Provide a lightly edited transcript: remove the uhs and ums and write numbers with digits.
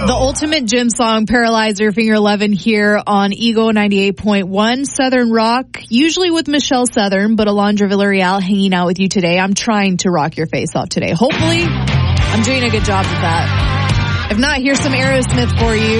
The ultimate gym song, Paralyzer, Finger 11 here on Ego 98.1 Southern Rock, usually with Michelle Southern, but Alondra Villarreal hanging out with you today. I'm trying to rock your face off today. Hopefully, I'm doing a good job of that. If not, here's some Aerosmith for you.